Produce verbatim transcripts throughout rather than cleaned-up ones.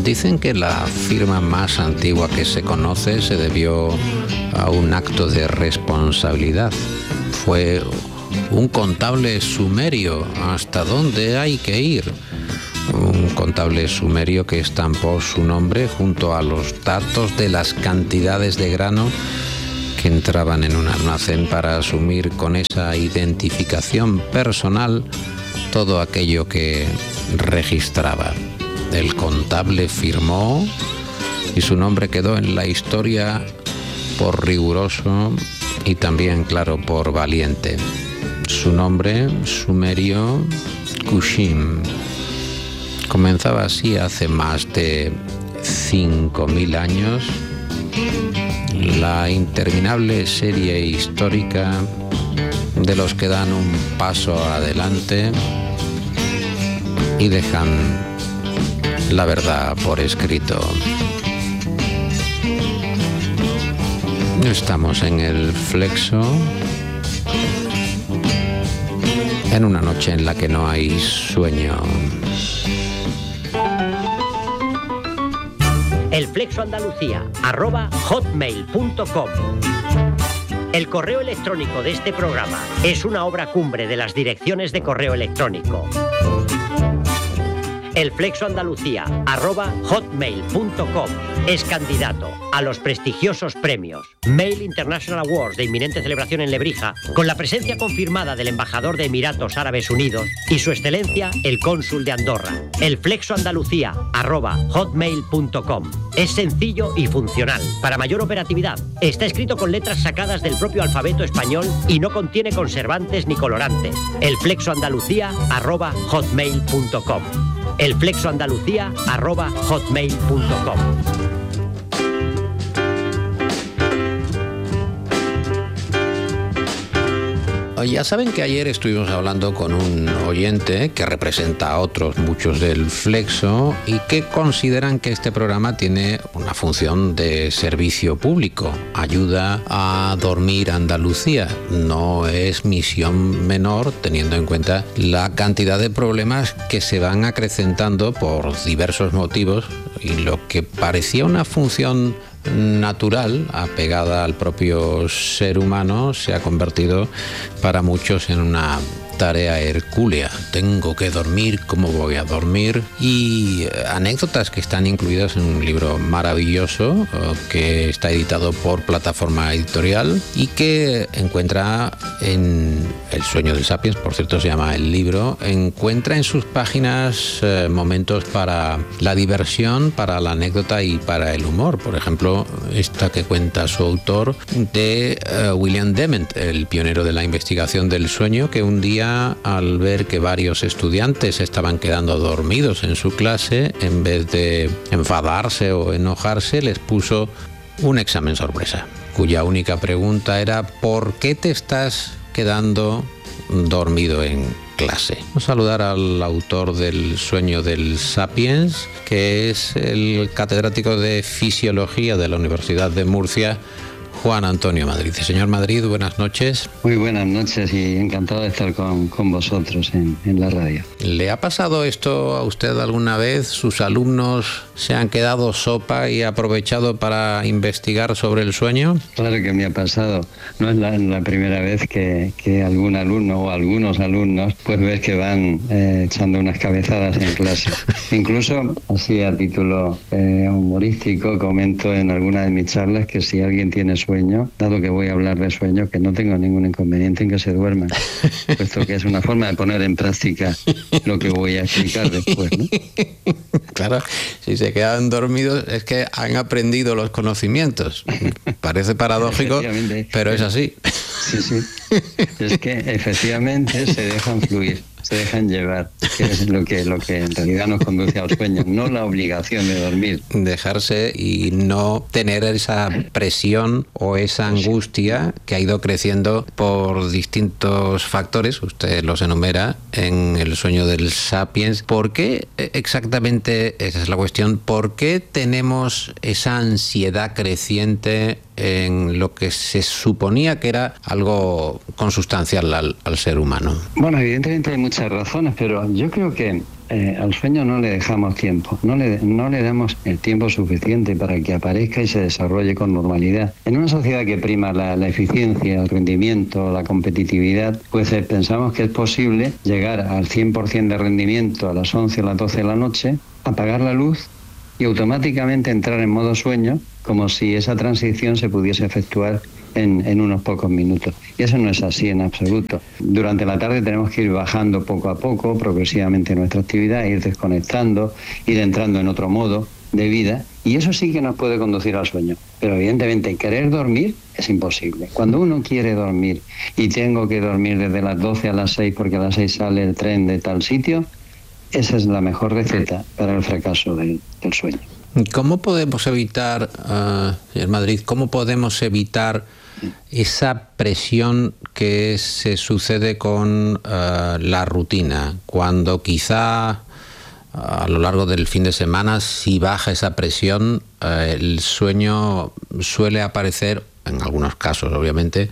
Dicen que la firma más antigua que se conoce se debió a un acto de responsabilidad. Fue un contable sumerio. ¿Hasta dónde hay que ir? Un contable sumerio que estampó su nombre junto a los datos de las cantidades de grano que entraban en un almacén para asumir con esa identificación personal todo aquello que registraba. El contable firmó y su nombre quedó en la historia por riguroso y también, claro, por valiente. Su nombre, sumerio, Kushim. Comenzaba así hace más de cinco mil años la interminable serie histórica de los que dan un paso adelante y dejan la verdad por escrito. Estamos en el Flexo, en una noche en la que no hay sueño. elflexoandalucía arroba hotmail punto com. El correo electrónico de este programa es una obra cumbre de las direcciones de correo electrónico. elflexoandalucía arroba hotmail punto com es candidato a los prestigiosos premios Mail International Awards de inminente celebración en Lebrija, con la presencia confirmada del embajador de Emiratos Árabes Unidos y su excelencia el cónsul de Andorra. elflexoandalucía arroba hotmail punto com es sencillo y funcional. Para mayor operatividad, está escrito con letras sacadas del propio alfabeto español y no contiene conservantes ni colorantes. elflexoandalucía arroba hotmail punto com elflexoandalucía arroba hotmail punto com. Ya saben que ayer estuvimos hablando con un oyente que representa a otros muchos del Flexo y que consideran que este programa tiene una función de servicio público. Ayuda a dormir Andalucía. No es misión menor teniendo en cuenta la cantidad de problemas que se van acrecentando por diversos motivos y lo que parecía una función natural, apegada al propio ser humano, se ha convertido para muchos en una tarea hercúlea. Tengo que dormir, ¿cómo voy a dormir? Y anécdotas que están incluidas en un libro maravilloso que está editado por Plataforma Editorial y que encuentra en El sueño del Sapiens, por cierto se llama el libro, encuentra en sus páginas eh, momentos para la diversión, para la anécdota y para el humor. Por ejemplo, esta que cuenta su autor de uh, William Dement, el pionero de la investigación del sueño, que un día, al ver que varios estudiantes estaban quedando dormidos en su clase, en vez de enfadarse o enojarse, les puso un examen sorpresa, cuya única pregunta era ¿por qué te estás quedando dormido en clase? Vamos a saludar al autor del sueño del Sapiens, que es el catedrático de Fisiología de la Universidad de Murcia, Juan Antonio Madrid. Señor Madrid, buenas noches. Muy buenas noches y encantado de estar con, con vosotros en, en la radio. ¿Le ha pasado esto a usted alguna vez? ¿Sus alumnos se han quedado sopa y aprovechado para investigar sobre el sueño? Claro que me ha pasado. No es la, la primera vez que, que algún alumno o algunos alumnos pues ves que van eh, echando unas cabezadas en clase. Incluso, así a título eh, humorístico, comento en alguna de mis charlas que si alguien tiene sueño, dado que voy a hablar de sueño, que no tengo ningún inconveniente en que se duerman, puesto que es una forma de poner en práctica lo que voy a explicar después, ¿no? Claro, si se quedan dormidos es que han aprendido los conocimientos. Parece paradójico, pero es así. Sí, sí. Es que efectivamente se dejan fluir, se dejan llevar, que es lo que, lo que en realidad nos conduce al sueño, no la obligación de dormir. Dejarse y no tener esa presión o esa angustia que ha ido creciendo por distintos factores, usted los enumera en El sueño del Sapiens. ¿Por qué exactamente, esa es la cuestión, por qué tenemos esa ansiedad creciente en lo que se suponía que era algo consustancial al, al ser humano? Bueno, evidentemente hay muchas razones, pero yo creo que eh, al sueño no le dejamos tiempo, no le, no le damos el tiempo suficiente para que aparezca y se desarrolle con normalidad. En una sociedad que prima la, la eficiencia, el rendimiento, la competitividad, pues eh, pensamos que es posible llegar al cien por ciento de rendimiento a las once o las doce de la noche, apagar la luz y automáticamente entrar en modo sueño, como si esa transición se pudiese efectuar en, en unos pocos minutos. Y eso no es así en absoluto. Durante la tarde tenemos que ir bajando poco a poco, progresivamente nuestra actividad, ir desconectando, ir entrando en otro modo de vida, y eso sí que nos puede conducir al sueño. Pero evidentemente querer dormir es imposible. Cuando uno quiere dormir y tengo que dormir desde las doce a las seis porque a las seis sale el tren de tal sitio, esa es la mejor receta para el fracaso del, del sueño. ¿Cómo podemos evitar, uh, en Madrid, cómo podemos evitar esa presión que se sucede con uh, la rutina? Cuando quizá uh, a lo largo del fin de semana, si baja esa presión, uh, el sueño suele aparecer, en algunos casos obviamente,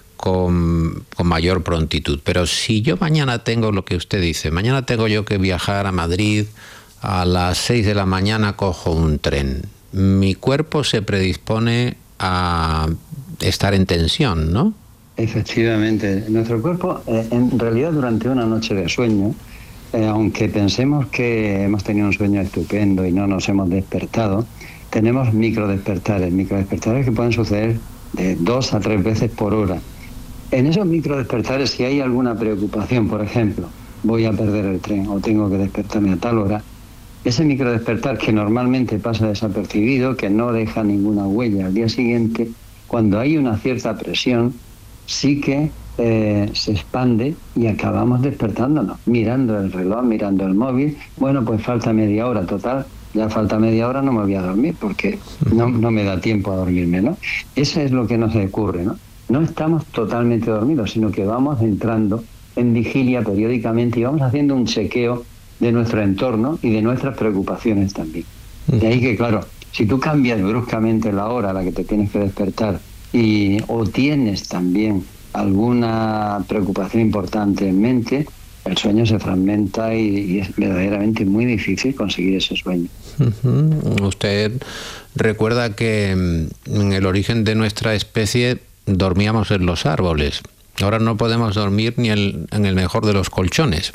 Con, con mayor prontitud. Pero si yo mañana tengo lo que usted dice, mañana tengo yo que viajar a Madrid, a las seis de la mañana cojo un tren, mi cuerpo se predispone a estar en tensión, ¿no? Efectivamente, nuestro cuerpo, eh, en realidad durante una noche de sueño, eh, aunque pensemos que hemos tenido un sueño estupendo y no nos hemos despertado, tenemos microdespertares, microdespertares que pueden suceder de dos a tres veces por hora. En esos microdespertares, si hay alguna preocupación, por ejemplo, voy a perder el tren o tengo que despertarme a tal hora, ese microdespertar que normalmente pasa desapercibido, que no deja ninguna huella al día siguiente, cuando hay una cierta presión, sí que eh, se expande y acabamos despertándonos, mirando el reloj, mirando el móvil. Bueno, pues falta media hora, total, ya falta media hora, no me voy a dormir porque no, no me da tiempo a dormirme, ¿no? Eso es lo que nos ocurre, ¿no? No estamos totalmente dormidos, sino que vamos entrando en vigilia periódicamente y vamos haciendo un chequeo de nuestro entorno y de nuestras preocupaciones también. De ahí que, claro, si tú cambias bruscamente la hora a la que te tienes que despertar y o tienes también alguna preocupación importante en mente, el sueño se fragmenta y, y es verdaderamente muy difícil conseguir ese sueño. Uh-huh. Usted recuerda que en el origen de nuestra especie dormíamos en los árboles. Ahora no podemos dormir ni el, en el mejor de los colchones.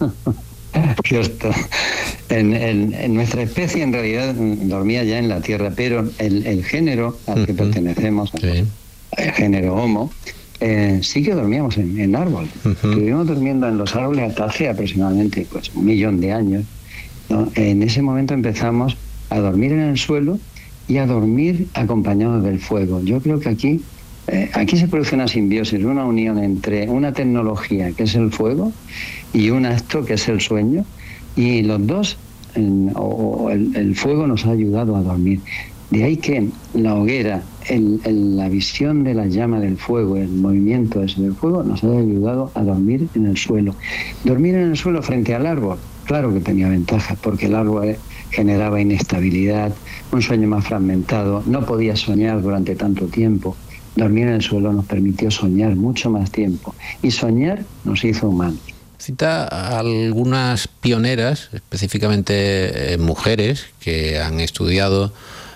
Cierto. En, en, en nuestra especie en realidad dormía ya en la tierra, pero el, el género al que uh-huh. pertenecemos, sí. el género Homo, eh, sí que dormíamos en, en árboles. Uh-huh. Estuvimos durmiendo en los árboles hasta hace aproximadamente pues, un millón de años, ¿no? En ese momento empezamos a dormir en el suelo y a dormir acompañados del fuego. Yo creo que aquí Eh, aquí se produce una simbiosis, una unión entre una tecnología que es el fuego y un acto que es el sueño, y los dos, en, o el, el fuego nos ha ayudado a dormir. De ahí que la hoguera, el, el, la visión de la llama del fuego, el movimiento ese del fuego nos ha ayudado a dormir en el suelo. Dormir en el suelo frente al árbol, claro que tenía ventajas, porque el árbol generaba inestabilidad, un sueño más fragmentado, no podía soñar durante tanto tiempo. Dormir en el suelo nos permitió soñar mucho más tiempo y soñar nos hizo humanos. Cita a algunas pioneras, específicamente eh, mujeres, que han estudiado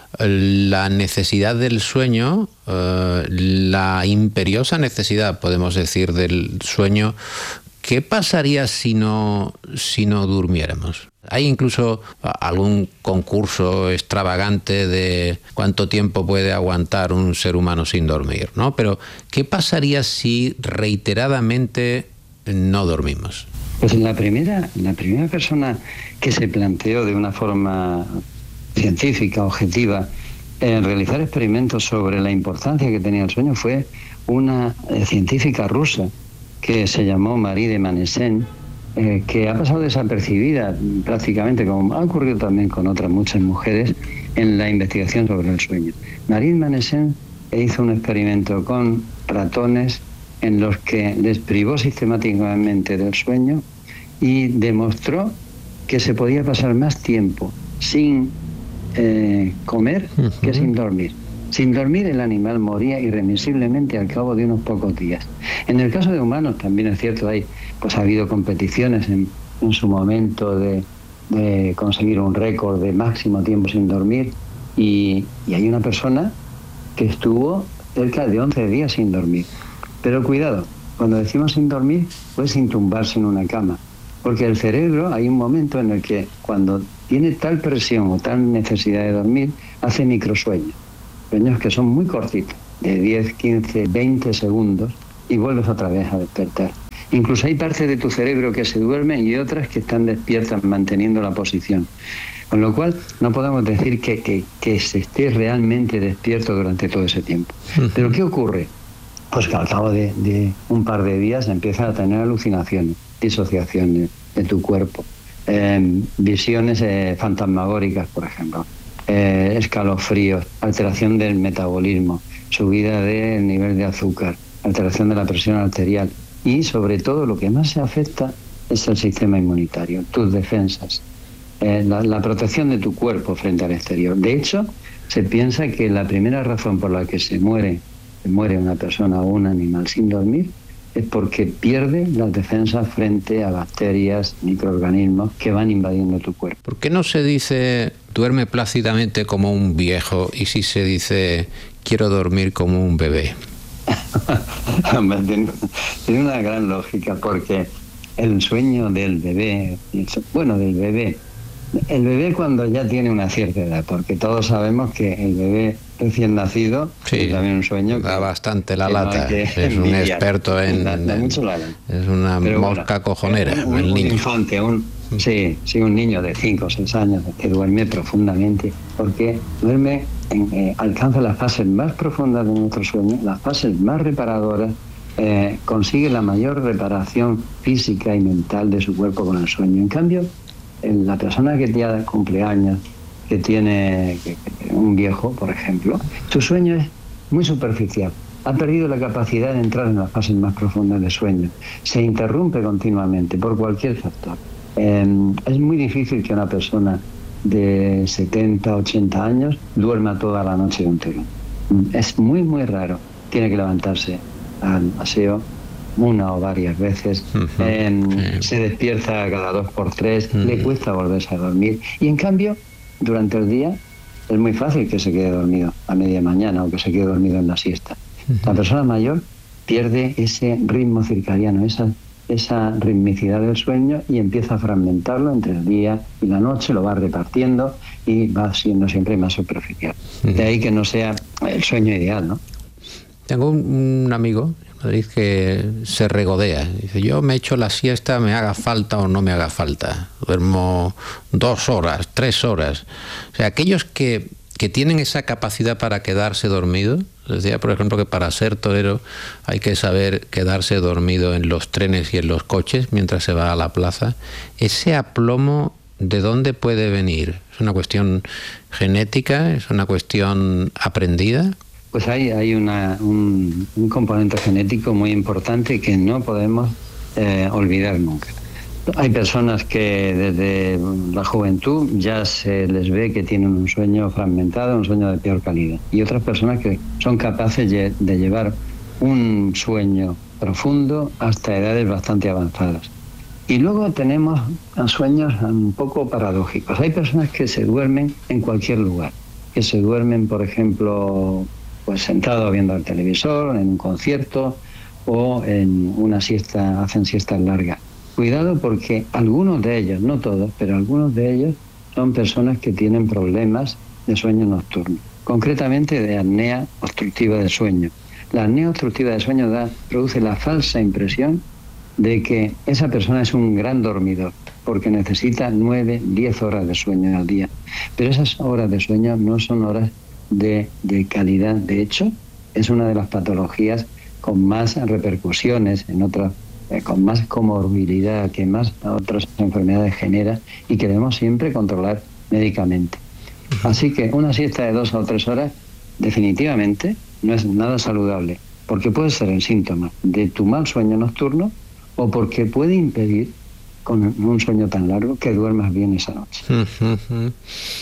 la necesidad del sueño, eh, la imperiosa necesidad, podemos decir, del sueño. ¿Qué pasaría si no, si no durmiéramos? Hay incluso algún concurso extravagante de cuánto tiempo puede aguantar un ser humano sin dormir, ¿no? Pero ¿qué pasaría si reiteradamente no dormimos? Pues la primera, la primera persona que se planteó de una forma científica, objetiva, en realizar experimentos sobre la importancia que tenía el sueño fue una eh, científica rusa que se llamó Marie de Manessen, eh, que ha pasado desapercibida prácticamente, como ha ocurrido también con otras muchas mujeres, en la investigación sobre el sueño. Marie de Manessen hizo un experimento con ratones en los que les privó sistemáticamente del sueño y demostró que se podía pasar más tiempo sin eh, comer uh-huh. que sin dormir. Sin dormir el animal moría irremisiblemente al cabo de unos pocos días. En el caso de humanos también es cierto, hay, pues ha habido competiciones en, en su momento de, de conseguir un récord de máximo tiempo sin dormir, y, y hay una persona que estuvo cerca de once días sin dormir. Pero cuidado, cuando decimos sin dormir, pues sin tumbarse en una cama, porque el cerebro, hay un momento en el que cuando tiene tal presión o tal necesidad de dormir, hace microsueños, sueños que son muy cortitos, de diez, quince, veinte segundos, y vuelves otra vez a despertar. Incluso hay partes de tu cerebro que se duermen y otras que están despiertas manteniendo la posición. Con lo cual no podemos decir que, que, que se esté realmente despierto durante todo ese tiempo. Pero ¿qué ocurre? Pues que al cabo de, de un par de días empiezas a tener alucinaciones, disociaciones de tu cuerpo, eh, visiones eh, fantasmagóricas, por ejemplo, eh, escalofríos, alteración del metabolismo, subida del nivel de azúcar, alteración de la presión arterial, y sobre todo lo que más se afecta es el sistema inmunitario, tus defensas, eh, la, la protección de tu cuerpo frente al exterior. De hecho, se piensa que la primera razón por la que se muere, se muere una persona o un animal sin dormir es porque pierde las defensas frente a bacterias, microorganismos que van invadiendo tu cuerpo. ¿Por qué no se dice duerme plácidamente como un viejo y si se dice quiero dormir como un bebé? Tiene una gran lógica, porque el sueño del bebé, bueno, del bebé, el bebé cuando ya tiene una cierta edad, porque todos sabemos que el bebé recién nacido sí, es también un sueño que da bastante la que lata, no que es un envidiar. experto en, da, da en mucho la lata. Es una Pero mosca bueno, cojonera, un, el un niño. infante, un, sí, sí, un niño de cinco o seis años que duerme profundamente, porque duerme, en, eh, alcanza las fases más profundas de nuestro sueño, las fases más reparadoras, eh, consigue la mayor reparación física y mental de su cuerpo con el sueño. En cambio, en la persona que ya cumple años, que tiene que, que, un viejo, por ejemplo, su sueño es muy superficial. Ha perdido la capacidad de entrar en las fases más profundas de sueño. Se interrumpe continuamente por cualquier factor. Eh, es muy difícil que una persona de setenta, ochenta años duerma toda la noche de un tirón. Es muy, muy raro. Tiene que levantarse al paseo una o varias veces, uh-huh. eh, sí. se despierta cada dos por tres, uh-huh. le cuesta volverse a dormir, y en cambio durante el día es muy fácil que se quede dormido a media mañana o que se quede dormido en la siesta. Uh-huh. La persona mayor pierde ese ritmo circadiano, esa, esa ritmicidad del sueño, y empieza a fragmentarlo entre el día y la noche, lo va repartiendo y va siendo siempre más superficial. Uh-huh. De ahí que no sea el sueño ideal, ¿no? Tengo un, un amigo que se regodea. Dice, yo me echo la siesta, me haga falta o no me haga falta. Duermo dos horas, tres horas. O sea, aquellos que, que tienen esa capacidad para quedarse dormido, decía, por ejemplo, que para ser torero hay que saber quedarse dormido en los trenes y en los coches mientras se va a la plaza. Ese aplomo, ¿de dónde puede venir? ¿Es una cuestión genética? ¿Es una cuestión aprendida? Pues hay, hay una, un, un componente genético muy importante que no podemos eh, olvidar nunca. Hay personas que desde la juventud ya se les ve que tienen un sueño fragmentado, un sueño de peor calidad. Y otras personas que son capaces de, de llevar un sueño profundo hasta edades bastante avanzadas. Y luego tenemos sueños un poco paradójicos. Hay personas que se duermen en cualquier lugar, que se duermen, por ejemplo, pues sentado viendo el televisor, en un concierto o en una siesta, hacen siestas largas. Cuidado, porque algunos de ellos, no todos, pero algunos de ellos son personas que tienen problemas de sueño nocturno, concretamente de apnea obstructiva del sueño. La apnea obstructiva del sueño da, produce la falsa impresión de que esa persona es un gran dormidor, porque necesita nueve, diez horas de sueño al día. Pero esas horas de sueño no son horas De, de calidad. De hecho, es una de las patologías con más repercusiones en otras, eh, con más comorbilidad, que más otras enfermedades genera y que debemos siempre controlar médicamente. Así que una siesta de dos o tres horas definitivamente no es nada saludable, porque puede ser el síntoma de tu mal sueño nocturno o porque puede impedir con un sueño tan largo que duermas bien esa noche. Uh-huh.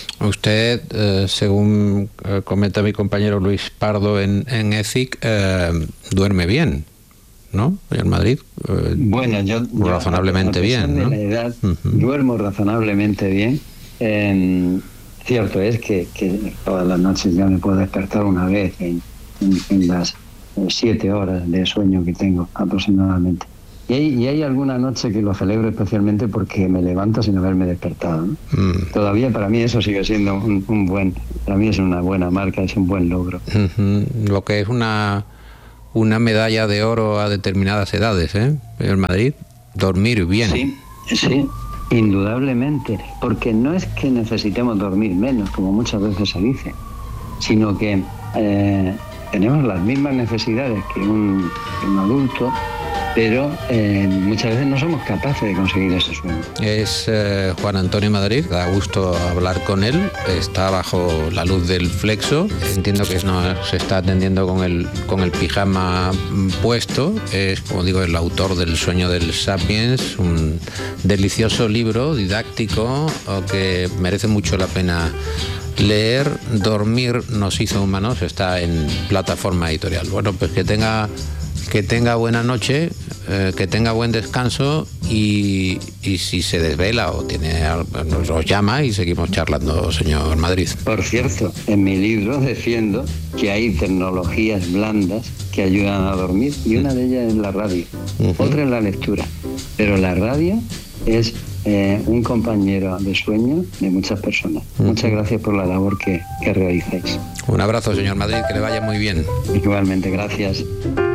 Usted, eh, según eh, comenta mi compañero Luis Pardo en, en E T H I C, eh, duerme bien. ¿no? En Madrid. Eh, bueno, yo... razonablemente yo, bien, de ¿no? la edad, Uh-huh. duermo razonablemente bien. Eh, cierto es que, que todas las noches ya me puedo despertar una vez en, en, en las siete horas de sueño que tengo aproximadamente. Y hay, y hay alguna noche que lo celebro especialmente porque me levanto sin haberme despertado, ¿no? Mm. Todavía para mí eso sigue siendo un, un buen, para mí es una buena marca, es un buen logro. Uh-huh. Lo que es una, una medalla de oro a determinadas edades, ¿eh? En Madrid, dormir bien. Sí, sí, indudablemente, porque no es que necesitemos dormir menos, como muchas veces se dice, sino que eh, tenemos las mismas necesidades que un, que un adulto, pero eh, muchas veces no somos capaces de conseguir ese sueño. Es eh, Juan Antonio Madrid, da gusto hablar con él, está bajo la luz del Flexo, entiendo que no se está atendiendo con el, con el pijama puesto, es, como digo, el autor del Sueño del Sapiens, un delicioso libro didáctico que merece mucho la pena leer. Dormir nos hizo humanos, está en Plataforma Editorial. Bueno, pues que tenga... Que tenga buena noche, eh, que tenga buen descanso y, y si se desvela o tiene nos, nos llama y seguimos charlando, señor Madrid. Por cierto, en mi libro defiendo que hay tecnologías blandas que ayudan a dormir y una de ellas es la radio, uh-huh. Otra es la lectura, pero la radio es eh, un compañero de sueño de muchas personas. Uh-huh. Muchas gracias por la labor que, que realizáis. Un abrazo, señor Madrid, que le vaya muy bien. Igualmente, gracias.